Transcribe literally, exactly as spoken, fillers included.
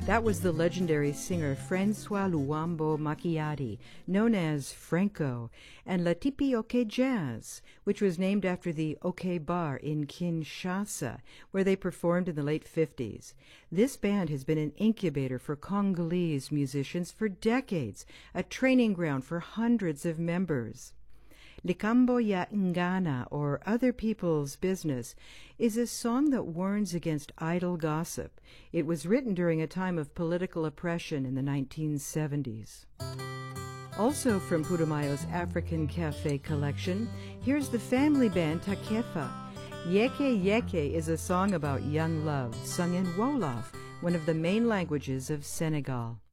That was the legendary singer Francois Luambo Macchiati, known as Franco, and La Tipioke Jazz, which was named after the OK Bar in Kinshasa, where they performed in the late fifties. This band has been an incubator for Congolese musicians for decades, a training ground for hundreds of members. Likambo ya Ngana, or Other People's Business, is a song that warns against idle gossip. It was written during a time of political oppression in the nineteen seventies. Also from Putumayo's African Cafe collection, here's the family band Takefa. Yeke Yeke is a song about young love, sung in Wolof, one of the main languages of Senegal.